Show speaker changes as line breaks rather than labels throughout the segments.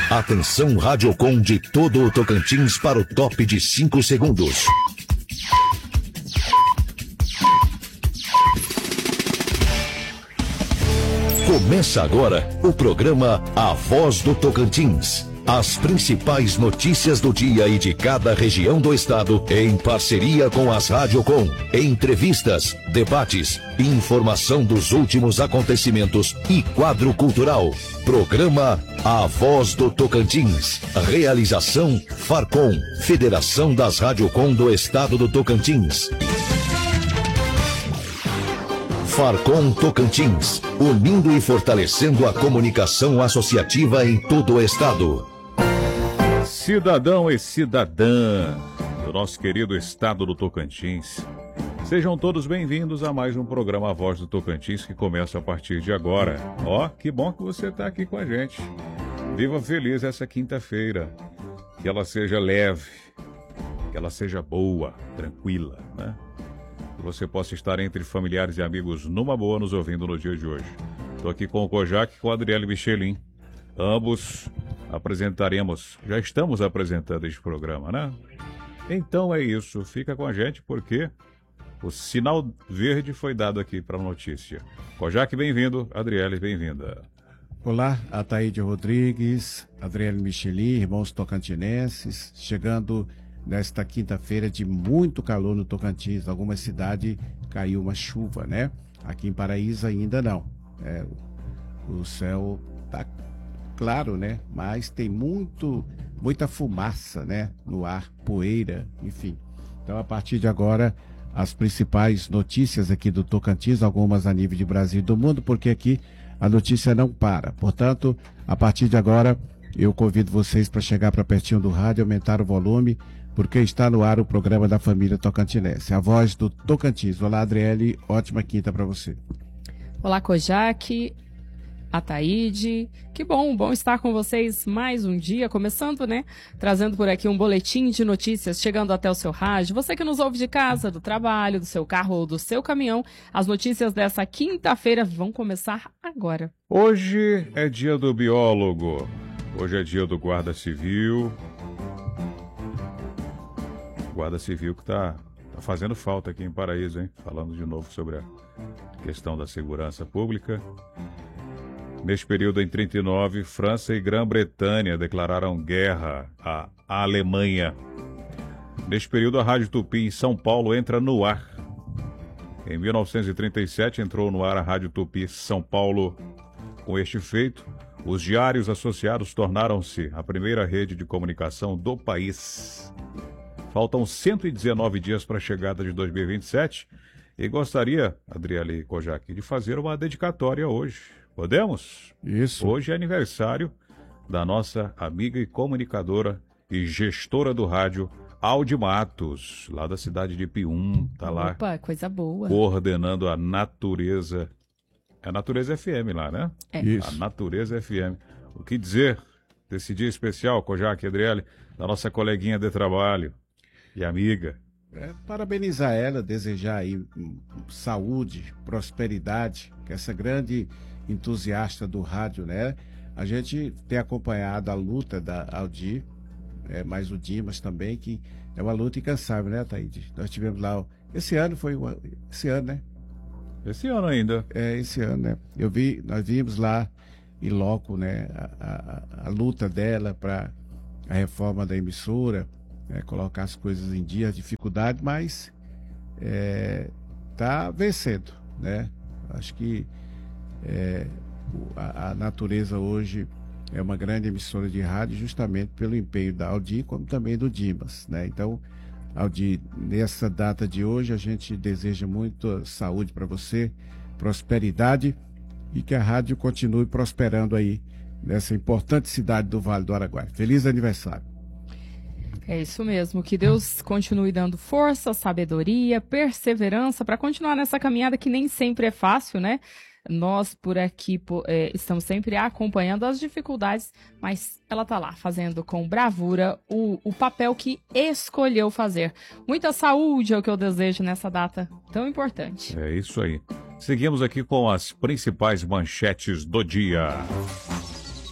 Atenção Radiocom de todo o Tocantins para o top de 5 segundos. Começa agora o programa A Voz do Tocantins. As principais notícias do dia e de cada região do estado, em parceria com as Radiocom. Entrevistas, debates, informação dos últimos acontecimentos e quadro cultural. Programa A Voz do Tocantins. Realização Farcom, Federação das Radiocom do Estado do Tocantins. Farcom Tocantins, unindo e fortalecendo a comunicação associativa em todo o estado.
Cidadão e cidadã do nosso querido estado do Tocantins, sejam todos bem-vindos a mais um programa A Voz do Tocantins que começa a partir de agora. Ó, que bom que você está aqui com a gente. Viva feliz essa quinta-feira, que ela seja leve, que ela seja boa, tranquila, né? Que você possa estar entre familiares e amigos numa boa nos ouvindo no dia de hoje. Estou aqui com o Kojak e com a Adriele Michelin. Ambos já estamos apresentando este programa, né? Então é isso, fica com a gente porque o sinal verde foi dado aqui para a notícia. Kojak, bem-vindo, Adriele, bem-vinda.
Olá, Ataíde Rodrigues, Adriele Michelin, irmãos tocantinenses, chegando nesta quinta-feira de muito calor no Tocantins. Alguma cidade caiu uma chuva, né? Aqui em Paraíso ainda não. O céu tá claro, né? Mas tem muita fumaça, né? No ar, poeira, enfim. Então, a partir de agora, as principais notícias aqui do Tocantins, algumas a nível de Brasil e do mundo, porque aqui a notícia não para. Portanto, a partir de agora, eu convido vocês para chegar para pertinho do rádio, aumentar o volume, porque está no ar o programa da família tocantinense, A Voz do Tocantins. Olá, Adriele, ótima quinta para você.
Olá, Kojak, Ataíde, que bom estar com vocês mais um dia, começando, né, trazendo por aqui um boletim de notícias, chegando até o seu rádio. Você que nos ouve de casa, do trabalho, do seu carro ou do seu caminhão, as notícias dessa quinta-feira vão começar agora.
Hoje é dia do biólogo, hoje é dia do guarda civil. Guarda civil que tá fazendo falta aqui em Paraíso, hein? Falando de novo sobre a questão da segurança pública. Neste período, em 1939, França e Grã-Bretanha declararam guerra à Alemanha. Neste período, a Rádio Tupi em São Paulo entra no ar. Em 1937, entrou no ar a Rádio Tupi São Paulo. Com este feito, os diários associados tornaram-se a primeira rede de comunicação do país. Faltam 119 dias para a chegada de 2027 e gostaria, Adriele Kojak, de fazer uma dedicatória hoje. Podemos?
Isso.
Hoje é aniversário da nossa amiga e comunicadora e gestora do rádio, Aldi Matos, lá da cidade de Pium. Tá lá.
Opa, coisa boa.
Coordenando a Natureza. É a Natureza FM lá, né?
É.
Isso.
A Natureza FM. O que dizer desse dia especial, Kojak e Adriele, da nossa coleguinha de trabalho e amiga?
Parabenizar ela, desejar aí saúde, prosperidade, que essa grande entusiasta do rádio, né? A gente tem acompanhado a luta da Aldi, mas o Dimas também, que é uma luta incansável, né, Taíde? Nós tivemos lá, esse ano, né?
Esse ano ainda.
Esse ano, né? Nós vimos lá em loco, né, a luta dela para a reforma da emissora, colocar as coisas em dia, a dificuldade, mas tá vencendo, né? Acho que a Natureza hoje é uma grande emissora de rádio justamente pelo empenho da Aldi, como também do Dimas, né? Então, Aldi, nessa data de hoje, a gente deseja muita saúde para você, prosperidade e que a rádio continue prosperando aí nessa importante cidade do Vale do Araguaia. Feliz aniversário!
É isso mesmo, que Deus continue dando força, sabedoria, perseverança para continuar nessa caminhada que nem sempre é fácil, né? Nós por aqui estamos sempre acompanhando as dificuldades, mas ela está lá fazendo com bravura o papel que escolheu fazer. Muita saúde é o que eu desejo nessa data tão importante.
É isso aí. Seguimos aqui com as principais manchetes do dia.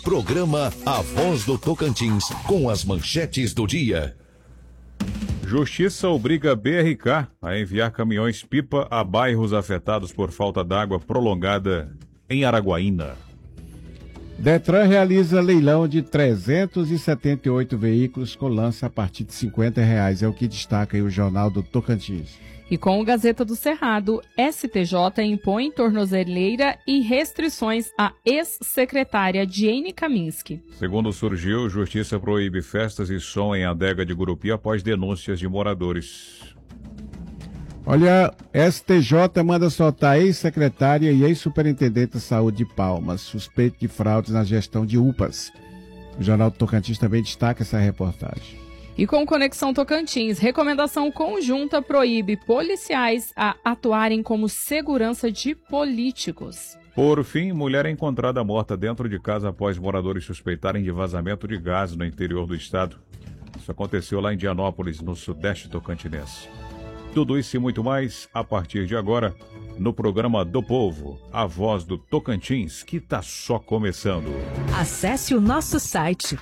Programa A Voz do Tocantins, com as manchetes do dia.
Justiça obriga a BRK a enviar caminhões-pipa a bairros afetados por falta d'água prolongada em Araguaína.
Detran realiza leilão de 378 veículos com lance a partir de R$50, é o que destaca aí o Jornal do Tocantins.
E com o Gazeta do Cerrado, STJ impõe tornozeleira e restrições à ex-secretária Diene Kaminski.
Segundo surgiu, Justiça proíbe festas e som em adega de Gurupi após denúncias de moradores.
Olha, STJ manda soltar ex-secretária e ex-superintendente de saúde de Palmas, suspeito de fraudes na gestão de UPAs. O Jornal do Tocantins também destaca essa reportagem.
E com Conexão Tocantins, recomendação conjunta proíbe policiais a atuarem como segurança de políticos.
Por fim, mulher é encontrada morta dentro de casa após moradores suspeitarem de vazamento de gás no interior do estado. Isso aconteceu lá em Dianópolis, no sudeste tocantinense. Tudo isso e muito mais a partir de agora no programa do Povo, a voz do Tocantins, que está só começando.
Acesse o nosso site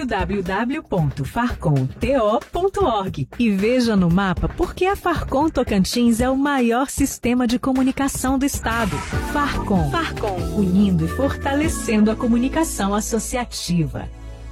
www.farcomto.org e veja no mapa por que a Farcom Tocantins é o maior sistema de comunicação do estado. Farcom, unindo e fortalecendo a comunicação associativa.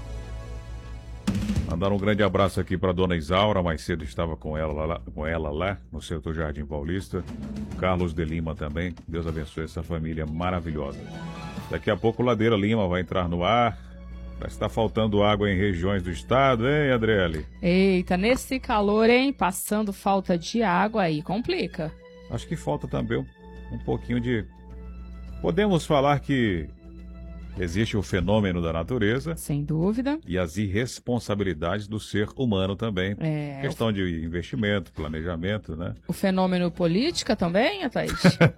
Mandar um grande abraço aqui para dona Isaura, mais cedo estava com ela lá no setor Jardim Paulista. Carlos de Lima também, Deus abençoe essa família maravilhosa. Daqui a pouco o Ladeira Lima vai entrar no ar. Parece que está faltando água em regiões do estado, hein, Adriele?
Eita, nesse calor, hein? Passando falta de água aí, complica.
Acho que falta também um pouquinho de... Podemos falar que existe o fenômeno da natureza.
Sem dúvida.
E as irresponsabilidades do ser humano também. Questão de investimento, planejamento, né?
O fenômeno política também, Thaís?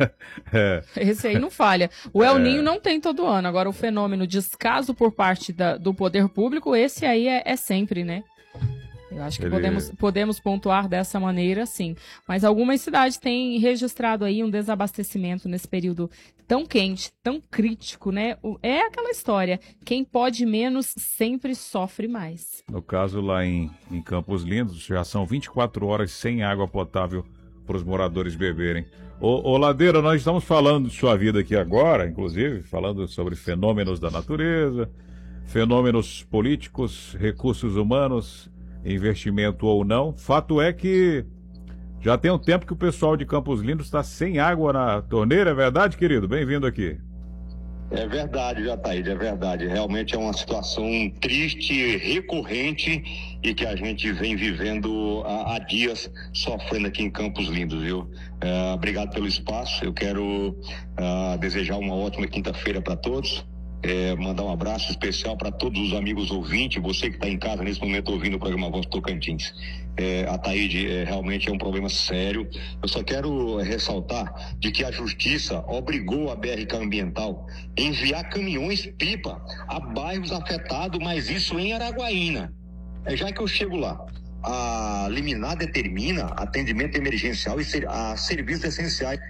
Esse aí não falha. O El Ninho não tem todo ano. Agora, o fenômeno descaso por parte do poder público, esse aí é sempre, né? Eu acho que podemos pontuar dessa maneira, sim. Mas algumas cidades têm registrado aí um desabastecimento nesse período tão quente, tão crítico, né? É aquela história, quem pode menos sempre sofre mais.
No caso lá em Campos Lindos, já são 24 horas sem água potável para os moradores beberem. Ô Ladeira, nós estamos falando de sua vida aqui agora, inclusive, falando sobre fenômenos da natureza, fenômenos políticos, recursos humanos, investimento ou não. Fato é que já tem um tempo que o pessoal de Campos Lindos está sem água na torneira, é verdade, querido? Bem-vindo aqui.
É verdade, Jataíde, é verdade. Realmente é uma situação triste, recorrente e que a gente vem vivendo há dias sofrendo aqui em Campos Lindos, viu? Obrigado pelo espaço. Eu quero desejar uma ótima quinta-feira para todos. Mandar um abraço especial para todos os amigos ouvintes, você que está em casa nesse momento ouvindo o programa Voz Tocantins. Ataíde, realmente é um problema sério. Eu só quero ressaltar de que a Justiça obrigou a BRK Ambiental a enviar caminhões-pipa a bairros afetados, mas isso em Araguaína. Já que eu chego lá, a liminar determina atendimento emergencial e a serviços essenciais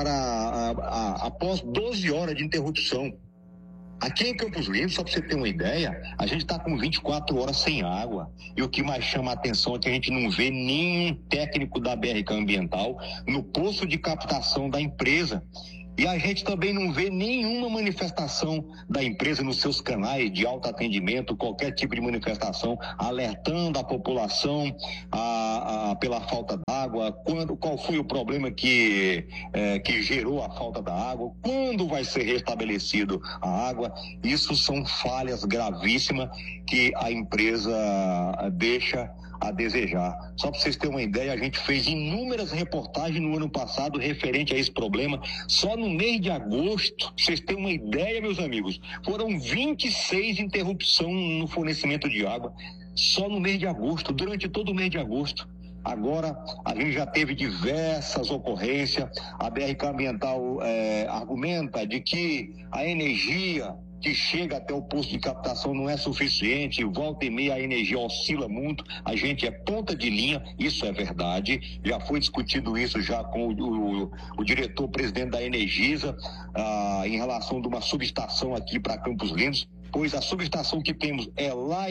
após 12 horas de interrupção. Aqui em Campos Lindos, só para você ter uma ideia, a gente está com 24 horas sem água. E o que mais chama a atenção é que a gente não vê nenhum técnico da BRK Ambiental no posto de captação da empresa. E a gente também não vê nenhuma manifestação da empresa nos seus canais de autoatendimento, qualquer tipo de manifestação, alertando a população pela falta d'água, qual foi o problema que gerou a falta da água, quando vai ser restabelecido a água. Isso são falhas gravíssimas que a empresa deixa a desejar. Só para vocês terem uma ideia, a gente fez inúmeras reportagens no ano passado referente a esse problema. Só no mês de agosto, pra vocês terem uma ideia, meus amigos, foram 26 interrupções no fornecimento de água. Só no mês de agosto, durante todo o mês de agosto. Agora, a gente já teve diversas ocorrências. A BRK Ambiental argumenta de que a energia que chega até o posto de captação não é suficiente, volta e meia a energia oscila muito, a gente é ponta de linha, isso é verdade, já foi discutido isso já com o diretor-presidente da Energisa, em relação de uma subestação aqui para Campos Lindos. pois a subestação que temos é lá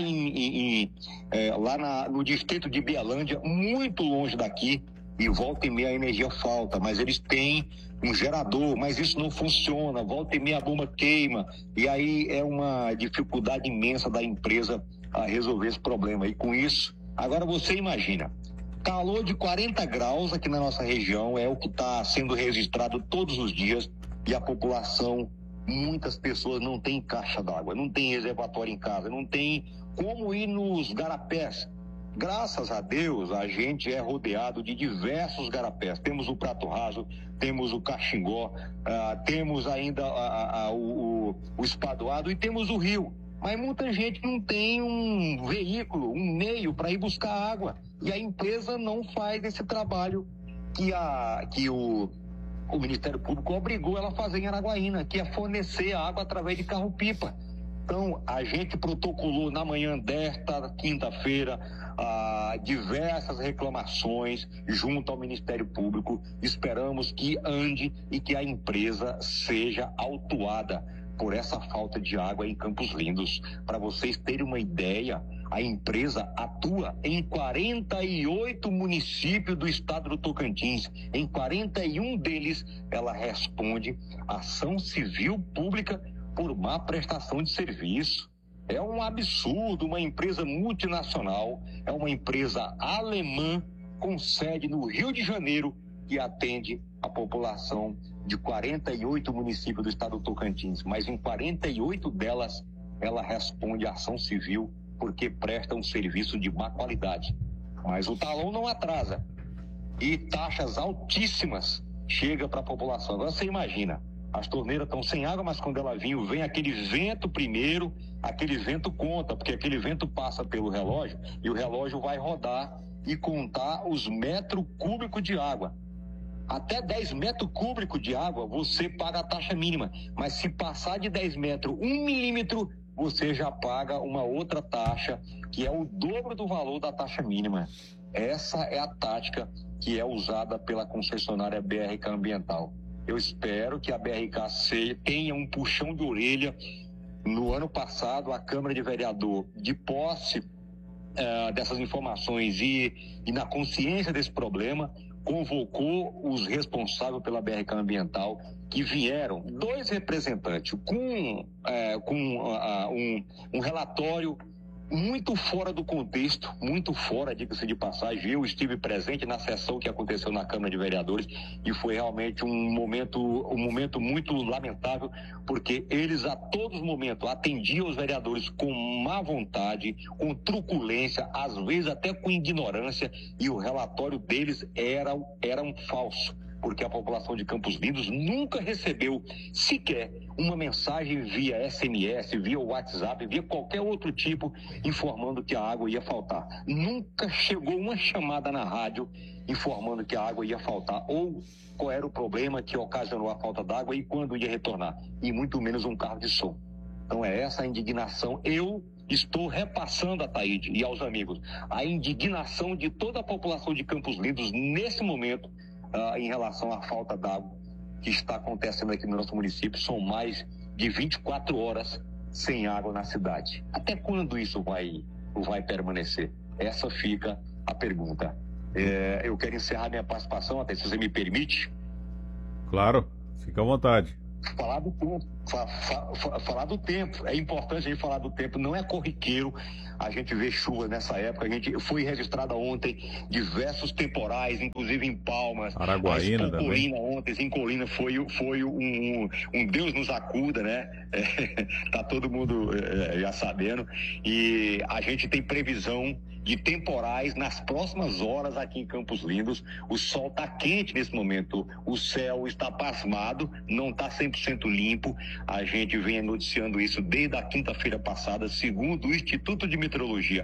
no distrito de Bielândia, muito longe daqui, e volta e meia a energia falta, mas eles têm um gerador, mas isso não funciona, volta e meia a bomba queima, e aí é uma dificuldade imensa da empresa a resolver esse problema. E com isso, agora você imagina, calor de 40 graus aqui na nossa região é o que está sendo registrado todos os dias, e a população, muitas pessoas não têm caixa d'água, não tem reservatório em casa, não tem como ir nos garapés. Graças a Deus, a gente é rodeado de diversos garapés. Temos o Prato Raso, temos o Caxingó, temos ainda o Espadoado e temos o rio. Mas muita gente não tem um veículo, um meio para ir buscar água. E a empresa não faz esse trabalho que o Ministério Público obrigou ela a fazer em Araguaína, que é fornecer água através de carro-pipa. Então, a gente protocolou na manhã desta quinta-feira diversas reclamações junto ao Ministério Público. Esperamos que ande e que a empresa seja autuada por essa falta de água em Campos Lindos. Para vocês terem uma ideia, a empresa atua em 48 municípios do estado do Tocantins. Em 41 deles, ela responde ação civil pública por má prestação de serviço. É um absurdo, uma empresa multinacional, é uma empresa alemã com sede no Rio de Janeiro que atende a população de 48 municípios do estado do Tocantins, mas em 48 delas ela responde à ação civil porque presta um serviço de má qualidade. Mas o talão não atrasa e taxas altíssimas chegam para a população. Agora você imagina, as torneiras estão sem água, mas quando ela vem aquele vento primeiro, aquele vento conta, porque aquele vento passa pelo relógio e o relógio vai rodar e contar os metros cúbicos de água. Até 10 metros cúbicos de água você paga a taxa mínima, mas se passar de 10 metros, 1 milímetro, você já paga uma outra taxa, que é o dobro do valor da taxa mínima. Essa é a tática que é usada pela concessionária BRK Ambiental. Eu espero que a BRK tenha um puxão de orelha. No ano passado, a Câmara de Vereador, de posse dessas informações e na consciência desse problema, convocou os responsáveis pela BRK Ambiental, que vieram, 2 representantes, com um relatório muito fora do contexto, muito fora, diga-se de passagem. Eu estive presente na sessão que aconteceu na Câmara de Vereadores e foi realmente um momento muito lamentável, porque eles a todos os momentos atendiam os vereadores com má vontade, com truculência, às vezes até com ignorância, e o relatório deles era um falso, porque a população de Campos Lindos nunca recebeu sequer uma mensagem via SMS, via WhatsApp, via qualquer outro tipo, informando que a água ia faltar. Nunca chegou uma chamada na rádio informando que a água ia faltar, ou qual era o problema que ocasionou a falta d'água e quando ia retornar, e muito menos um carro de som. Então é essa a indignação. Eu estou repassando a Taíde e aos amigos a indignação de toda a população de Campos Lindos nesse momento, em relação à falta d'água que está acontecendo aqui no nosso município. São mais de 24 horas sem água na cidade. Até quando isso vai permanecer? Essa fica a pergunta. Eu quero encerrar minha participação, até se você me permite.
Claro, fica à vontade.
Falar do tempo. Falar do tempo. É importante a gente falar do tempo. Não é corriqueiro a gente ver chuva nessa época. Foi registrada ontem diversos temporais, inclusive em Palmas.
Araguaína também.
Ontem, em Colina, foi um Deus nos acuda, né? Tá todo mundo já sabendo. E a gente tem previsão de temporais nas próximas horas aqui em Campos Lindos. O sol está quente nesse momento, o céu está pasmado, não está 100% limpo. A gente vem noticiando isso desde a quinta-feira passada, segundo o Instituto de Meteorologia.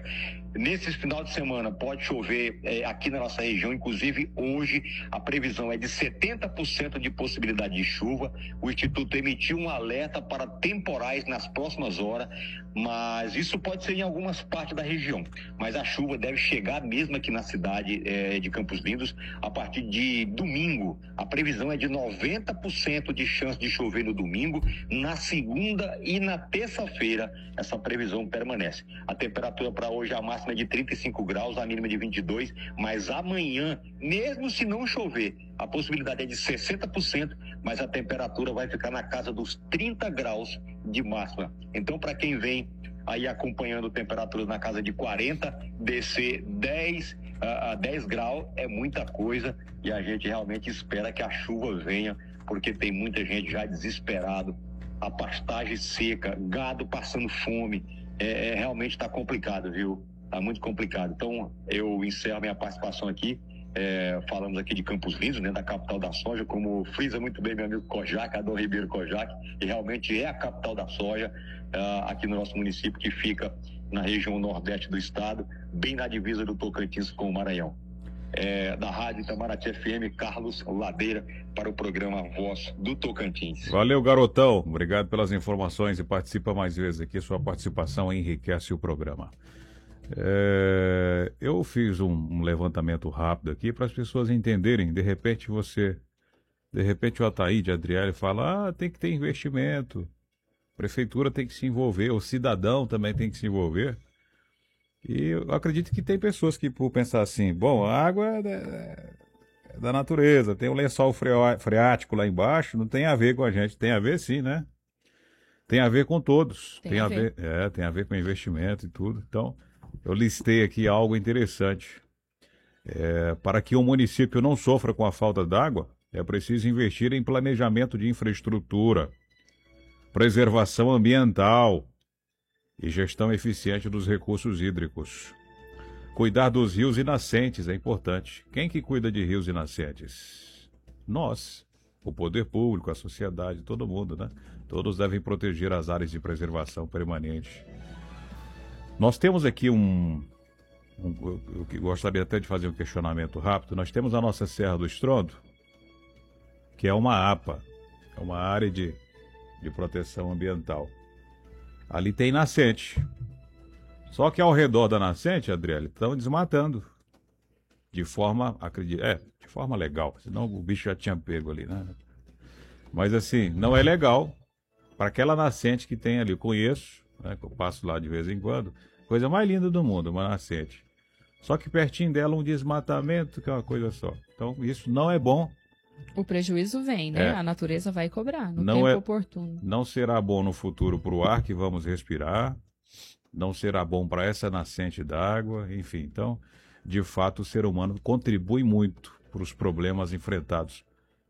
Nesse final de semana pode chover aqui na nossa região, inclusive hoje a previsão é de 70% de possibilidade de chuva. O Instituto emitiu um alerta para temporais nas próximas horas, mas isso pode ser em algumas partes da região. Mas a chuva deve chegar mesmo aqui na cidade de Campos Lindos a partir de domingo. A previsão é de 90% de chance de chover no domingo. Na segunda e na terça-feira essa previsão permanece. A temperatura para hoje, a máxima é de 35 graus, a mínima de 22, mas amanhã, mesmo se não chover, a possibilidade é de 60%, mas a temperatura vai ficar na casa dos 30 graus de máxima. Então, para quem vem aí acompanhando temperaturas na casa de 40, descer 10 graus é muita coisa, e a gente realmente espera que a chuva venha, porque tem muita gente já desesperado, a pastagem seca, gado passando fome, realmente está complicado, viu? Está muito complicado. Então, eu encerro minha participação aqui. Falamos aqui de Campos Lindos, né, da capital da soja, como frisa muito bem meu amigo Kojak, Adão Ribeiro Kojak, e realmente é a capital da soja aqui no nosso município, que fica na região nordeste do estado, bem na divisa do Tocantins com o Maranhão. Da Rádio Itamaraty FM, Carlos Ladeira, para o programa Voz do Tocantins.
Valeu, garotão. Obrigado pelas informações e participa mais vezes aqui. Sua participação enriquece o programa. Eu fiz um levantamento rápido aqui para as pessoas entenderem. De repente o Ataíde, a Adriele fala, tem que ter investimento, a prefeitura tem que se envolver, o cidadão também tem que se envolver. E eu acredito que tem pessoas que, por pensar assim, bom, a água é da natureza, tem um lençol freático lá embaixo, não tem a ver com a gente. Tem a ver sim, né? Tem a ver com todos. Tem a ver. Tem a ver com investimento e tudo. Então, eu listei aqui algo interessante. Para que o município não sofra com a falta d'água, é preciso investir em planejamento de infraestrutura, preservação ambiental e gestão eficiente dos recursos hídricos. Cuidar dos rios e nascentes é importante. Quem que cuida de rios e nascentes? Nós, o poder público, a sociedade, todo mundo, né? Todos devem proteger as áreas de preservação permanente. Nós temos aqui eu gostaria até de fazer um questionamento rápido. Nós temos a nossa Serra do Estrondo, que é uma APA, é uma área de proteção ambiental. Ali tem nascente. Só que ao redor da nascente, Adriele, estão desmatando. De forma legal. Senão o bicho já tinha pego ali, né? Mas assim, não é legal para aquela nascente que tem ali. Eu conheço, né, que eu passo lá de vez em quando. Coisa mais linda do mundo, uma nascente. Só que pertinho dela um desmatamento, que é uma coisa só. Então isso não é bom.
O prejuízo vem, né? A natureza vai cobrar no tempo oportuno.
Não será bom no futuro para o ar que vamos respirar, não será bom para essa nascente d'água, enfim. Então, de fato, o ser humano contribui muito para os problemas enfrentados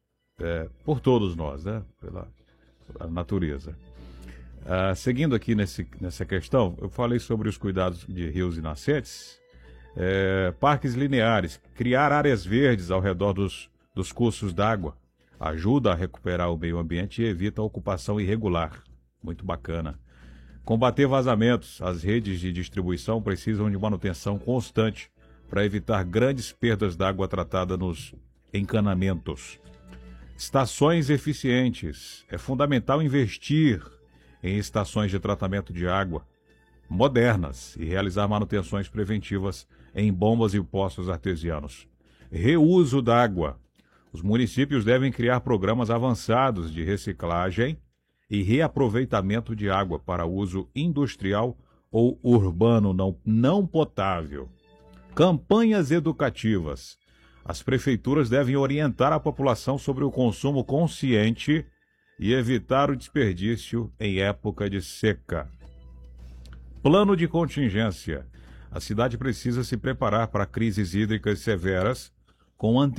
por todos nós, né? Pela natureza. Seguindo aqui nessa questão, eu falei sobre os cuidados de rios e nascentes, parques lineares, criar áreas verdes ao redor dos cursos d'água, ajuda a recuperar o meio ambiente e evita a ocupação irregular. Muito bacana. Combater vazamentos. As redes de distribuição precisam de manutenção constante para evitar grandes perdas d'água tratada nos encanamentos. Estações eficientes. É fundamental investir em estações de tratamento de água modernas e realizar manutenções preventivas em bombas e poços artesianos. Reuso d'água. Os municípios devem criar programas avançados de reciclagem e reaproveitamento de água para uso industrial ou urbano não potável. Campanhas educativas. As prefeituras devem orientar a população sobre o consumo consciente e evitar o desperdício em época de seca. Plano de contingência. A cidade precisa se preparar para crises hídricas severas com